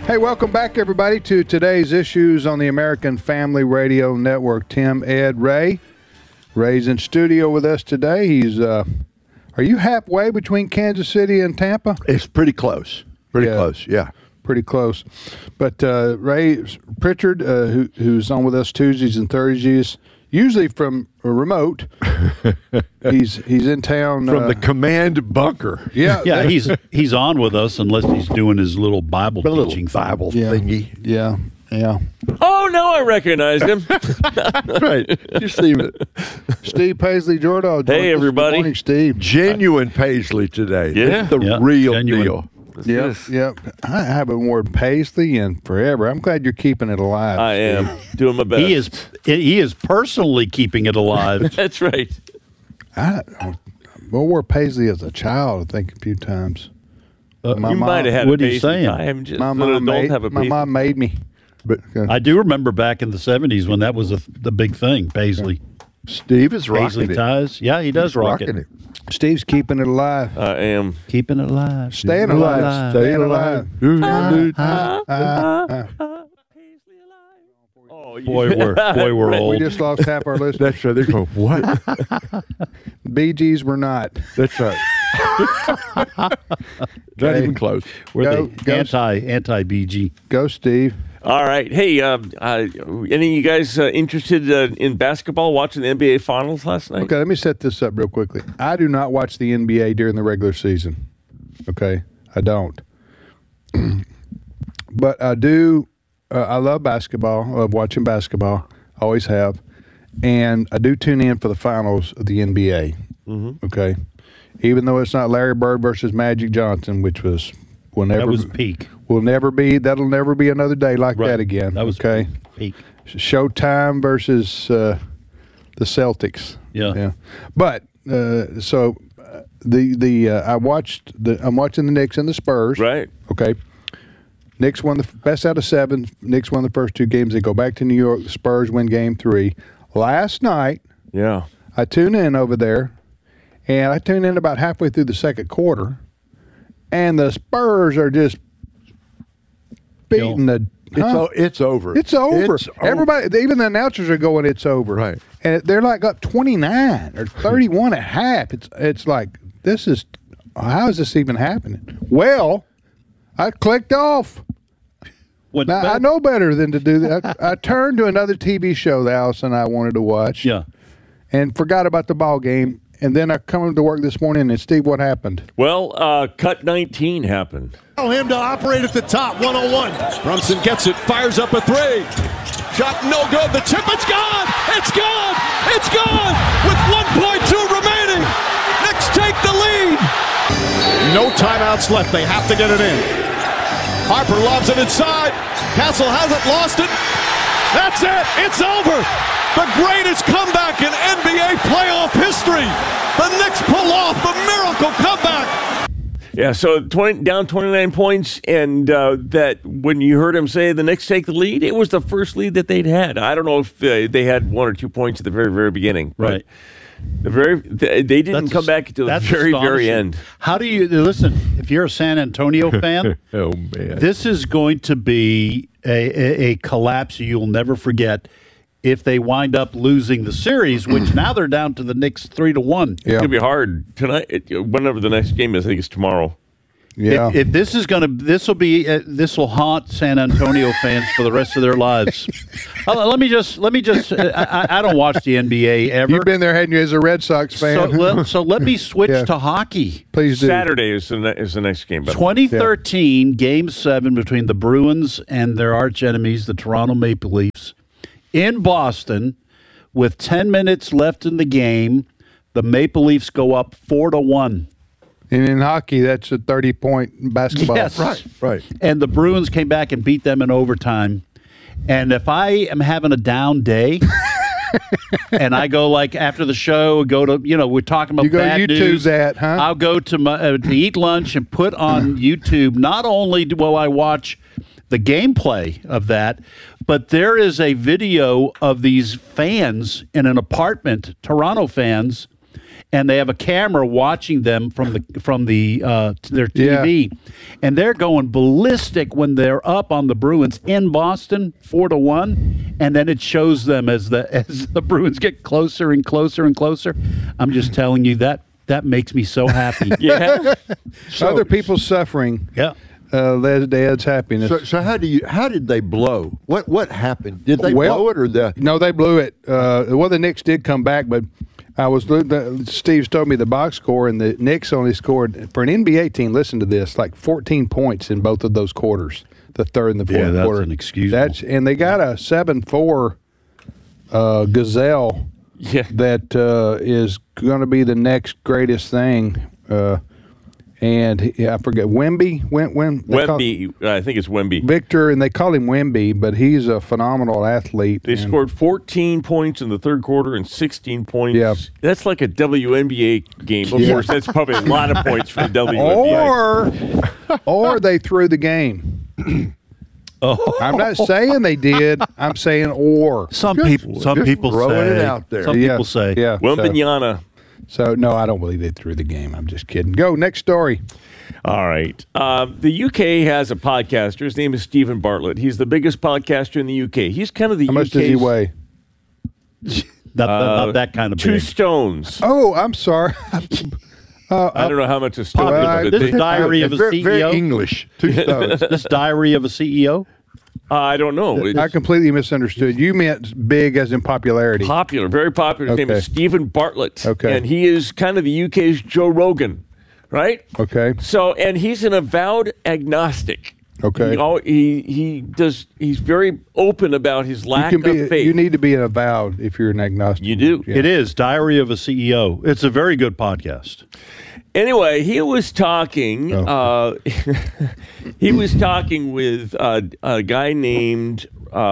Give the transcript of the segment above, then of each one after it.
Hey, welcome back, everybody, to today's issues on the American Family Radio Network. Tim, Ed, Ray. Ray's in studio with us today. He's, are you halfway between Kansas City and Tampa? It's pretty close. Pretty close. But Ray Pritchard, who's on with us Tuesdays and Thursdays, usually from a remote. he's in town from the command bunker. Yeah. He's on with us unless he's doing his little Bible teaching Bible thingy. Yeah. Oh, now I recognize him. Right. You see it. Steve Paisley Jordan. Hey, everybody. Good morning, Steve. Genuine Paisley today. Yeah. It's the real genuine. deal. Yep. I haven't worn Paisley in forever. I'm glad you're keeping it alive. I am doing my best. He is personally keeping it alive. That's right. I wore Paisley as a child, I think, a few times. You might have had what a are you Paisley. saying? I am just My mom made me. But I do remember back in the 70s when that was the big thing, Paisley. Steve is rocking Paisley it. ties. Yeah, he does rock Rocking it. Steve's keeping it alive. I am. Keeping it alive. Staying alive. Staying alive. Oh, Boy, we're We old. just lost half our listeners. That's right. They're going, what? Bee Gees were not. That's right. Not even close. We're Go- anti-BG. Go, Steve. All right. Hey, any of you guys interested in basketball, watching the NBA Finals last night? Okay, let me set this up real quickly. I do not watch the NBA during the regular season. Okay, I don't. But I do. I love basketball. I love watching basketball. Always have. And I do tune in for the finals of the NBA. Mm-hmm. Okay. Even though it's not Larry Bird versus Magic Johnson, which was That was peak. That'll never be another day like Right. that again. That was okay. peak. Showtime versus the Celtics. Yeah. But I'm watching the Knicks and the Spurs. Right. Okay. Knicks won the best out of 7. Knicks won the first 2 games. They go back to New York. The Spurs win game 3. Last night, Yeah. I tuned in over there, and I tuned in about halfway through the second quarter, and the Spurs are just beating the. It's over. It's over. Everybody, even the announcers are going, it's over. Right. And they're like up 29 or 31 at half. It's like, how is this even happening? Well, I clicked off. Now, I know better than to do that. I turned to another TV show that Alice and I wanted to watch. Yeah. And forgot about the ball game. And then I come to work this morning, and Steve, what happened? Well, cut 19 happened. Him to operate at the top, 101. Brunson gets it, fires up a 3. Shot no good. The tip, it's gone. It's gone. It's gone. With 1.2 remaining. Knicks take the lead. No timeouts left. They have to get it in. Harper lobs it inside. Castle hasn't lost it. That's it. It's over. The greatest comeback in NBA playoff history. The Knicks pull off the miracle comeback. Yeah, so down 29 points, and that when you heard him say the Knicks take the lead, it was the first lead that they'd had. I don't know if they had 1 or 2 points at the very, very beginning. Right. They didn't come back until the very, very end. How do you listen? If you're a San Antonio fan, Oh, man. this is going to be a collapse you'll never forget if they wind up losing the series, which now they're down to the Knicks 3-1. It's gonna be hard tonight. Whenever the next game is, I think it's tomorrow. Yeah. If this will haunt San Antonio fans for the rest of their lives. Let me just. I don't watch the NBA ever. You've been there, hadn't you, as a Red Sox fan? So let me switch Yeah. to hockey. Please do. Saturday is the next game. By the way. 2013, Game 7 between the Bruins and their arch enemies, the Toronto Maple Leafs, in Boston, with 10 minutes left in the game. The Maple Leafs go up 4-1. And in hockey, that's a 30-point basketball. Yes. Right. And the Bruins came back and beat them in overtime. And if I am having a down day and I go like after the show, go to, we're talking about You go bad YouTube news. that, huh? I'll go to to eat lunch and put on YouTube. Not only will I watch the gameplay of that, but there is a video of these fans in an apartment, Toronto fans, and they have a camera watching them from their TV, and they're going ballistic when they're up on the Bruins in Boston 4-1, and then it shows them as the Bruins get closer and closer and closer. I'm just telling you that makes me so happy. Yeah. Other people suffering. Yeah. Dad's happiness. So how did they blow? What happened? Did they blow it or the? No, they blew it. The Knicks did come back, but Steve's told me the box score, and the Knicks only scored for an NBA team. Listen to this: like 14 points in both of those quarters, the third and the fourth that's quarter. inexcusable. And they got a 7-4 Gazelle. Yeah. That is going to be the next greatest thing. And I forget Wemby. Wemby, I think it's Wemby. Victor, and they call him Wemby, but he's a phenomenal athlete. They scored 14 points in the third quarter and 16 points. Yeah. That's like a WNBA game. Of course, that's probably a lot of points for the WNBA. Or they threw the game. I'm not saying they did. I'm saying or. Some people throwing say it out there. Some people say. Yeah. Wembanyama. So, no, I don't believe they threw the game. I'm just kidding. Go, next story. All right. The UK has a podcaster. His name is Stephen Bartlett. He's the biggest podcaster in the UK. He's kind of the How much does he weigh? Not that kind of 2 big. stones. Oh, I'm sorry. I don't know how much a stone Popular. is. This is Diary of a Very CEO. English. 2 stones. This Diary of a CEO. I don't know. I completely misunderstood. You meant big as in popularity. Popular, very popular. His name is Stephen Bartlett. Okay. And he is kind of the UK's Joe Rogan, right? Okay. So, and he's an avowed agnostic. Okay. He's very open about his lack of faith. You need to be an avowed if you're an agnostic. You do. Yeah. It is Diary of a CEO. It's a very good podcast. Anyway, he was talking. He was talking with a guy named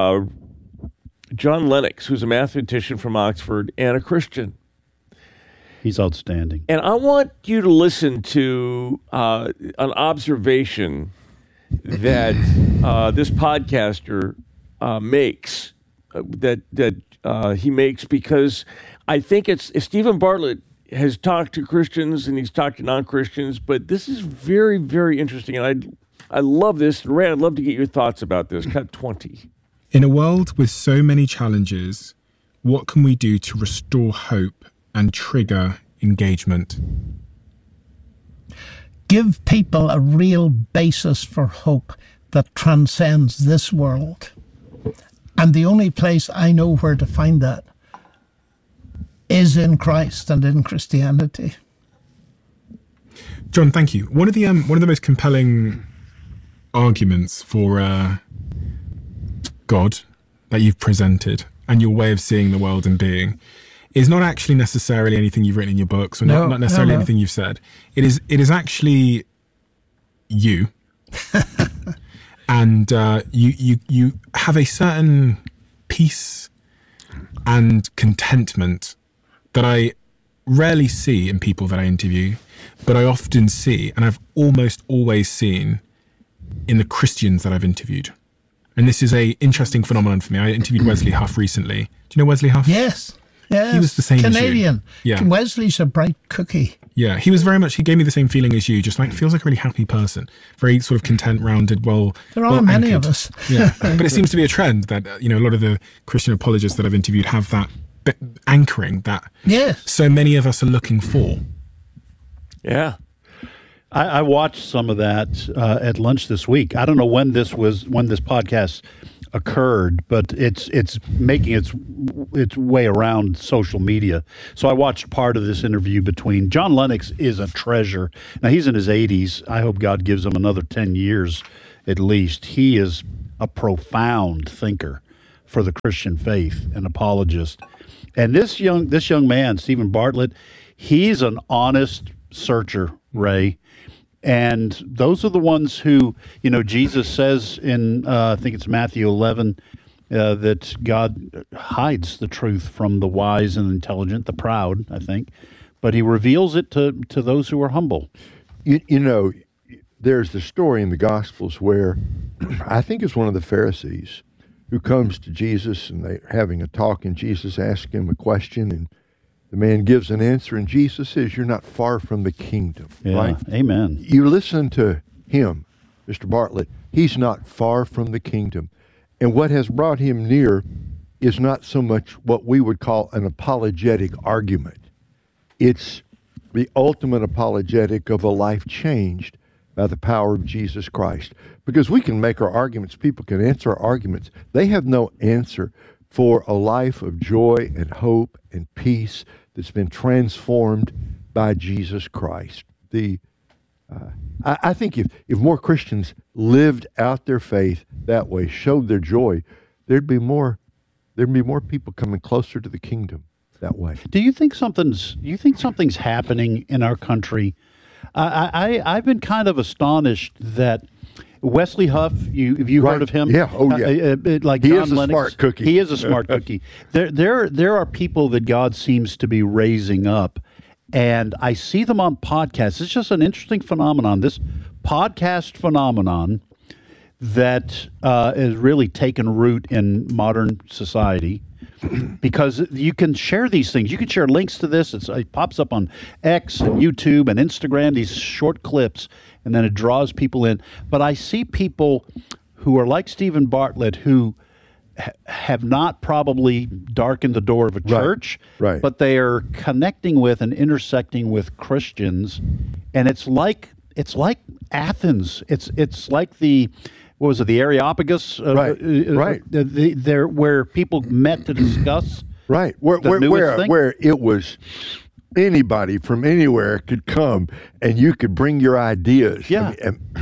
John Lennox, who's a mathematician from Oxford and a Christian. He's outstanding. And I want you to listen to an observation that this podcaster makes. He makes because I think it's Stephen Bartlett has talked to Christians and he's talked to non-Christians, but this is very, very interesting, and I love this. Ray, I'd love to get your thoughts about this. Cut 20. In a world with so many challenges, what can we do to restore hope and trigger engagement? Give people a real basis for hope that transcends this world. And the only place I know where to find that is in Christ and in Christianity. John, thank you. One of the most compelling arguments for God that you've presented and your way of seeing the world and being is not actually necessarily anything you've written in your books or not necessarily anything you've said. It is actually you. And you have a certain peace and contentment that I rarely see in people that I interview, but I often see, and I've almost always seen in the Christians that I've interviewed. And this is a interesting phenomenon for me. I interviewed Wesley Huff recently. Do you know Wesley Huff? Yes. He was the same Canadian. as you. Yeah. Wesley's a bright cookie. Yeah, he gave me the same feeling as you, just like feels like a really happy person, very sort of content, rounded, There are many of us. Yeah, but it seems to be a trend that, a lot of the Christian apologists that I've interviewed have that anchoring that so many of us are looking for. Yeah. I watched some of that at lunch this week. I don't know when this podcast occurred, but it's making its way around social media. So I watched part of this interview between John Lennox is a treasure. Now he's in his 80s. I hope God gives him another 10 years at least. He is a profound thinker for the Christian faith, an apologist. And this young man, Stephen Bartlett, he's an honest searcher, Ray. And those are the ones who, Jesus says in, I think it's Matthew 11, that God hides the truth from the wise and intelligent, the proud, I think. But he reveals it to those who are humble. There's the story in the Gospels where I think it's one of the Pharisees who comes to Jesus and they're having a talk and Jesus asks him a question the man gives an answer, and Jesus says, you're not far from the kingdom, right? Amen. You listen to him, Mr. Bartlett, he's not far from the kingdom. And what has brought him near is not so much what we would call an apologetic argument. It's the ultimate apologetic of a life changed by the power of Jesus Christ. Because we can make our arguments, people can answer our arguments. They have no answer for a life of joy and hope and peace that's been transformed by Jesus Christ. I think if more Christians lived out their faith that way, showed their joy, there'd be more people coming closer to the kingdom that way. Do you think something's happening in our country? I've been kind of astonished that Wesley Huff, have you heard of him? Yeah. Oh, yeah. Like he John is a Lennox. smart cookie. He is a smart cookie. There are people that God seems to be raising up, and I see them on podcasts. It's just an interesting phenomenon. This podcast phenomenon that has really taken root in modern society. Because you can share these things. You can share links to this. It pops up on X and YouTube and Instagram, these short clips, and then it draws people in. But I see people who are like Stephen Bartlett who have not probably darkened the door of a church, right. But they are connecting with and intersecting with Christians. And it's like Athens. It's like the... What was it? The Areopagus, right? There, where people met to discuss, right? Where it was anybody from anywhere could come, and you could bring your ideas. Yeah.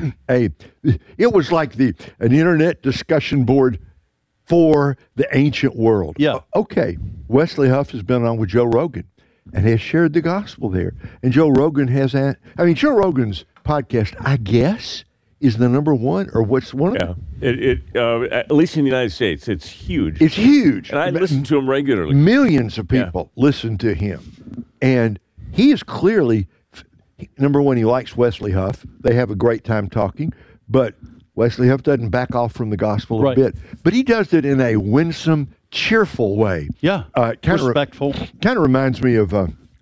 It was like an internet discussion board for the ancient world. Yeah. Okay. Wesley Huff has been on with Joe Rogan, and has shared the gospel there. And Joe Rogan Joe Rogan's podcast, I guess, is the number one, or what's one of them? At least in the United States, it's huge. It's huge. And I listen to him regularly. Millions of people listen to him. And he is clearly, number one, he likes Wesley Huff. They have a great time talking. But Wesley Huff doesn't back off from the gospel a bit. But he does it in a winsome, cheerful way. Yeah, respectful. Kind of reminds me of...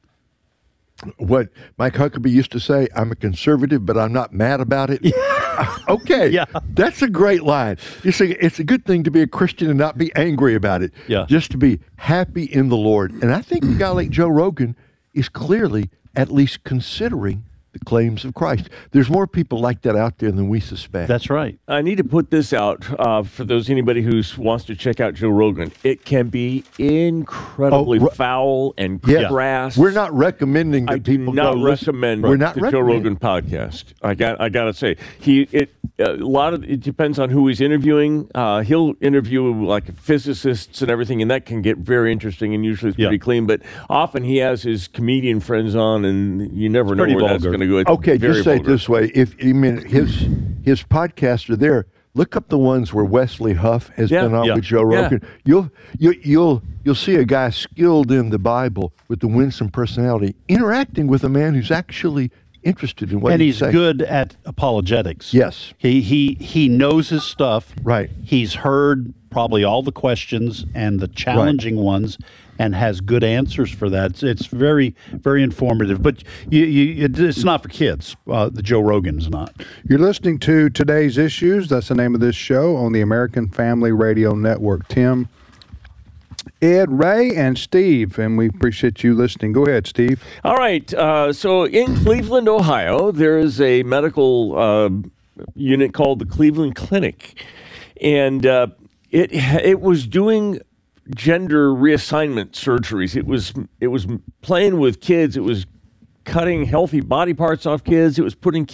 what Mike Huckabee used to say, I'm a conservative, but I'm not mad about it. Okay. Yeah. That's a great line. You say it's a good thing to be a Christian and not be angry about it. Yeah. Just to be happy in the Lord. And I think a guy like Joe Rogan is clearly at least considering the claims of Christ. There's more people like that out there than we suspect. That's right. I need to put this out for anybody who wants to check out Joe Rogan. It can be incredibly foul and crass. We're not recommending that people go recommend the Joe Rogan podcast. I got to say, a lot of it depends on who he's interviewing. He'll interview like physicists and everything, and that can get very interesting. And usually it's pretty clean. But often he has his comedian friends on, and you never know where that's going to go. It's okay, just say vulgar. it this way: if his podcasts are there, look up the ones where Wesley Huff has been on with Joe Rogan. You'll see a guy skilled in the Bible with the winsome personality interacting with a man who's actually interested in what he's saying. And he's good at apologetics. Yes. He knows his stuff. Right. He's heard probably all the questions and the challenging ones and has good answers for that. It's very, very informative. But it's not for kids. The Joe Rogan's not. You're listening to Today's Issues. That's the name of this show on the American Family Radio Network. Tim, Ed, Ray, and Steve, and we appreciate you listening. Go ahead, Steve. All right. So in Cleveland, Ohio, there is a medical unit called the Cleveland Clinic, and it was doing gender reassignment surgeries. It was playing with kids. It was cutting healthy body parts off kids. It was putting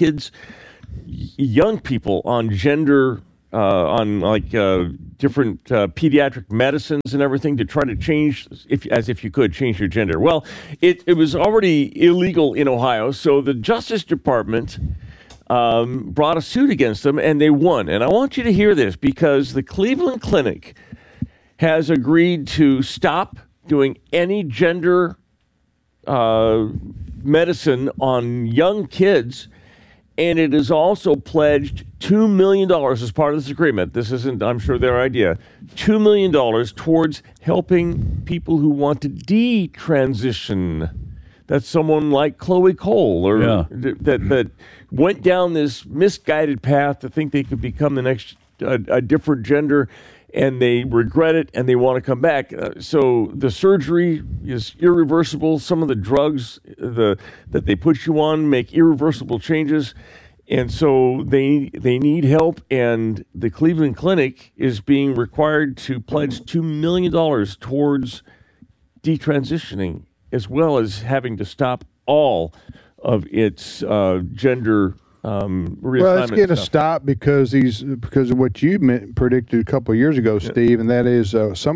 young people on gender. On different pediatric medicines and everything to try to change, if you could, change your gender. Well, it was already illegal in Ohio, so the Justice Department brought a suit against them, and they won. And I want you to hear this, because the Cleveland Clinic has agreed to stop doing any gender medicine on young kids. And it is also pledged $2 million as part of this agreement. This isn't, I'm sure, their idea. $2 million towards helping people who want to detransition. That's someone like Chloe Cole, or that went down this misguided path to think they could become the next a different gender, and they regret it and they want to come back. So the surgery is irreversible. Some of the drugs that they put you on make irreversible changes. And so they need help. And the Cleveland Clinic is being required to pledge $2 million towards detransitioning, as well as having to stop all of its gender well, it's going to stop because of what you predicted a couple of years ago, Steve, and that is some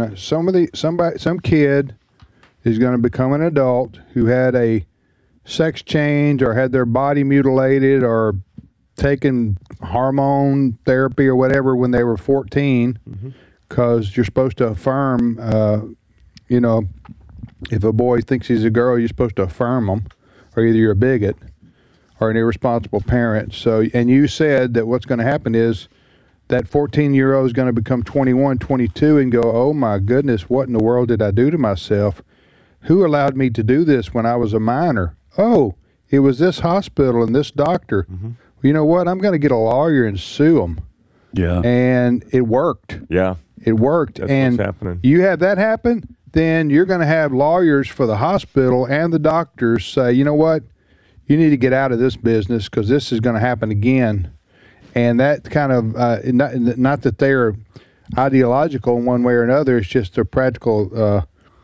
kid is going to become an adult who had a sex change or had their body mutilated or taken hormone therapy or whatever when they were 14, because you're supposed to affirm, if a boy thinks he's a girl, you're supposed to affirm them, or either you're a bigot or an irresponsible parent. So, and you said that what's going to happen is that 14-year-old is going to become 21, 22 and go, oh my goodness, what in the world did I do to myself? Who allowed me to do this when I was a minor? Oh, it was this hospital and this doctor. Well, you know what? I'm going to get a lawyer and sue them. Yeah. And it worked. Yeah. It worked. That's and what's happening. You have that happen, then you're going to have lawyers for the hospital and the doctors say, you know what? You need to get out of this business because this is going to happen again. And that kind of, not that they're ideological in one way or another, it's just a practical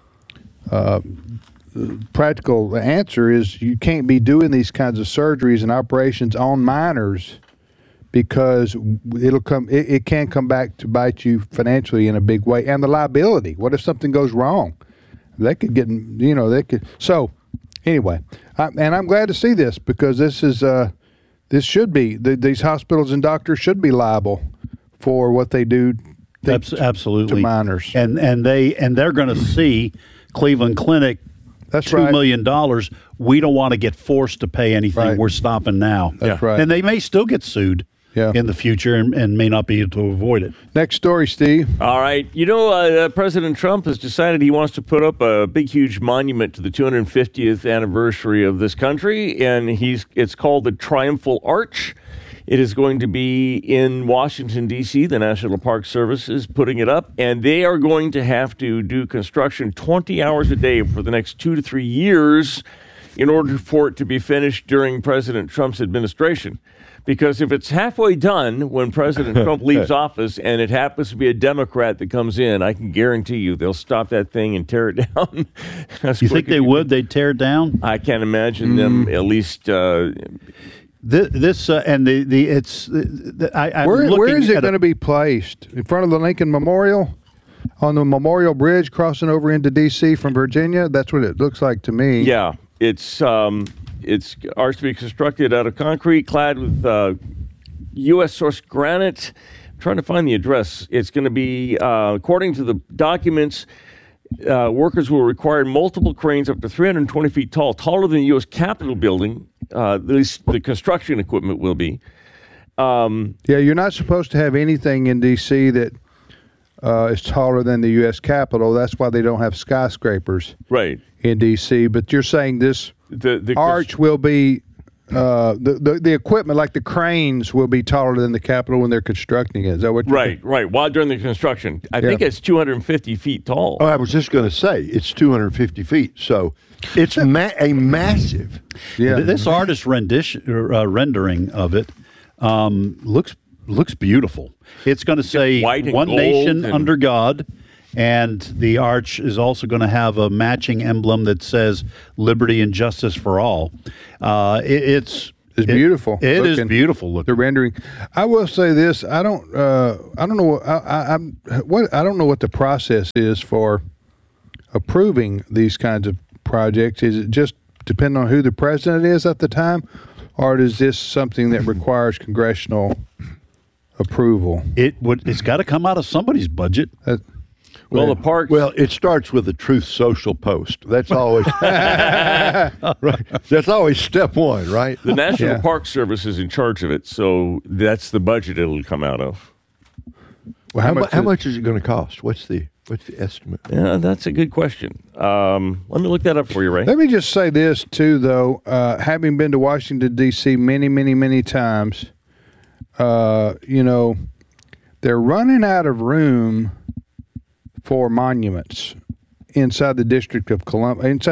answer is you can't be doing these kinds of surgeries and operations on minors because it can come back to bite you financially in a big way. And the liability, what if something goes wrong? They could get, so anyway, and I'm glad to see this because this should be, these hospitals and doctors should be liable for what they do absolutely to minors. And they're going to see Cleveland Clinic, that's $2 million. We don't want to get forced to pay anything. Right. We're stopping now. That's right. And they may still get sued in the future and may not be able to avoid it. Next story, Steve. All right. President Trump has decided he wants to put up a big, huge monument to the 250th anniversary of this country, and it's called the Triumphal Arch. It is going to be in Washington, D.C. The National Park Service is putting it up, and they are going to have to do construction 20 hours a day for the next 2 to 3 years in order for it to be finished during President Trump's administration. Because if it's halfway done when President Trump leaves office and it happens to be a Democrat that comes in, I can guarantee you they'll stop that thing and tear it down. You think they would? They'd tear it down? I can't imagine them at least... Where is it going to be placed? In front of the Lincoln Memorial? On the Memorial Bridge crossing over into D.C. from Virginia? That's what it looks like to me. Yeah, it's arch to be constructed out of concrete, clad with U.S. source granite. I'm trying to find the address. It's going to be, according to the documents, workers will require multiple cranes up to 320 feet tall, taller than the U.S. Capitol building. At least the construction equipment will be. You're not supposed to have anything in D.C. that is taller than the U.S. Capitol. That's why they don't have skyscrapers in D.C. But you're saying this the arch will be, the equipment, like the cranes, will be taller than the Capitol when they're constructing it. Is that what you're saying? Right. While during the construction. I think it's 250 feet tall. Oh, I was just going to say, it's 250 feet. So it's a massive. Yeah. This artist rendering of it looks beautiful. It's going to say "One Nation under God," and the arch is also going to have a matching emblem that says "Liberty and Justice for All." It's beautiful. It is beautiful looking. The rendering. I will say this: I don't know. I don't know what the process is for approving these kinds of projects. Is it just depend on who the president is at the time, or is this something that requires congressional approval? It's got to come out of somebody's budget. Well, the parks. Well, it starts with a Truth Social post. That's always right. That's always step one, right? The National Park Service is in charge of it, so that's the budget it'll come out of. Well, how much is it going to cost? What's the estimate? Yeah, that's a good question. Let me look that up for you, Ray. Let me just say this too, though. Having been to Washington D.C. many, many, many times, they're running out of room for monuments inside the District of Columbia, in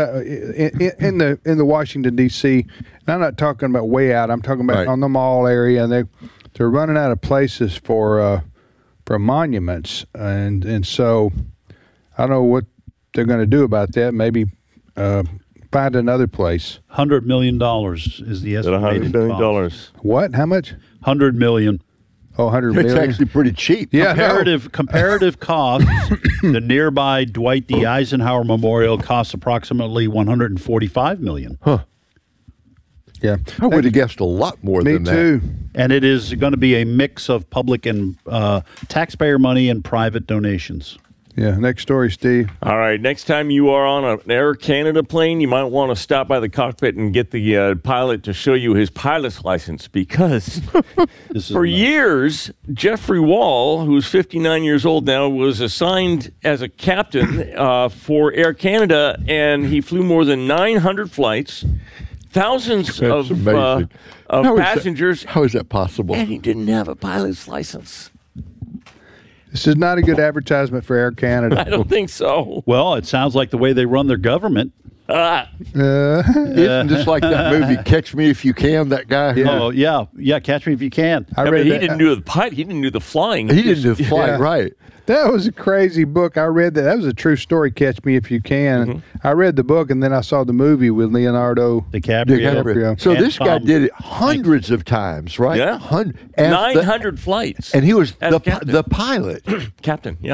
the Washington D.C. And I'm not talking about way out. I'm talking about on the mall area, and they're running out of places for monuments, and so I don't know what they're going to do about that. Maybe find another place. $100 million is the estimated $100 million. What? How much? $100 million. Oh, $100 It's million. actually pretty cheap. Yeah, Comparative costs. The nearby Dwight D. Eisenhower Memorial costs approximately $145 million. Huh. Yeah, I would have guessed a lot more than that. Me too. And it is going to be a mix of public and taxpayer money and private donations. Yeah. Next story, Steve. All right. Next time you are on an Air Canada plane, you might want to stop by the cockpit and get the pilot to show you his pilot's license, because for years, Jeffrey Wall, who's 59 years old now, was assigned as a captain for Air Canada, and he flew more than 900 flights, thousands of passengers. How is that possible? And he didn't have a pilot's license. This is not a good advertisement for Air Canada. I don't think so. Well, it sounds like the way they run their government. Isn't this like that movie Catch Me If You Can? That guy. Oh yeah, Catch Me If You Can. He didn't do the pilot. He didn't do the flying. He didn't do the flight, right? That was a crazy book. I read that. That was a true story, Catch Me If You Can. Mm-hmm. I read the book, and then I saw the movie with Leonardo DiCaprio. So this guy did it hundreds of times, right? Yeah. 900 flights. And he was the pilot. Captain, yeah.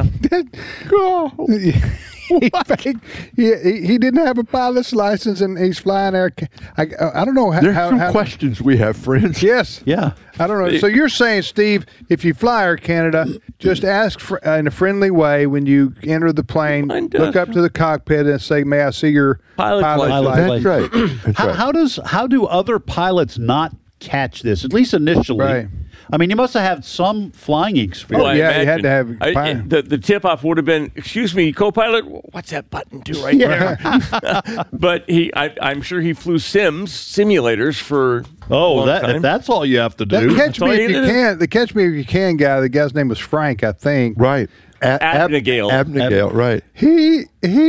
He didn't have a pilot's license, and he's flying Air. I don't know how. There's some questions we have, friends. Yes. Yeah. I don't know. So you're saying, Steve, if you fly Air Canada, just ask in a friendly way when you enter the plane, look up to the cockpit and say, "May I see your pilot's license?" That's right. How do other pilots not catch this? At least initially. Right. I mean, you must have had some flying experience. Oh, yeah, you had to have. The tip-off would have been, "Excuse me, co-pilot, what's that button do right there?" But I'm sure he flew simulators for. If that's all you have to do. The Catch Me If You Can guy. The guy's name was Frank, I think. Right. Abnegale, right? He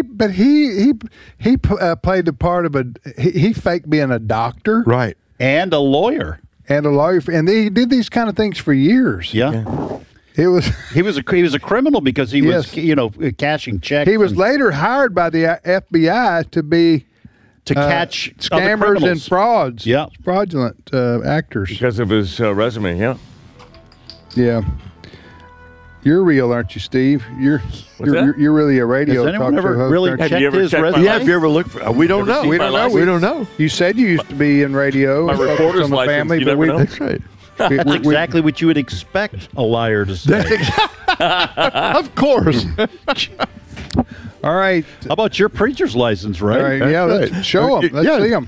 played the part of he faked being a doctor, right, and a lawyer. And he did these kind of things for years. Yeah. He was a criminal because he was cashing checks. He was later hired by the FBI to catch scammers and frauds. Yeah, fraudulent actors because of his resume. Yeah. Yeah. You're real, aren't you, Steve? You're really a radio talk show host. Has anyone ever really checked his resume? Yeah, have you ever looked for? We don't know. We don't know. You said you used to be in radio. My reporter's license. Family, you never know. That's right. That's exactly what you would expect a liar to say. Of course. All right. How about your preacher's license, right? All right. Yeah, let's show them. Let's see them.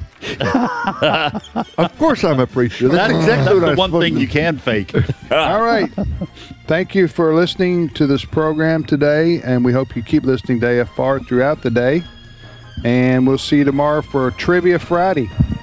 Of course I'm a preacher. That's exactly what the one thing you can fake. All right. Thank you for listening to this program today, and we hope you keep listening to AFR throughout the day. And we'll see you tomorrow for Trivia Friday.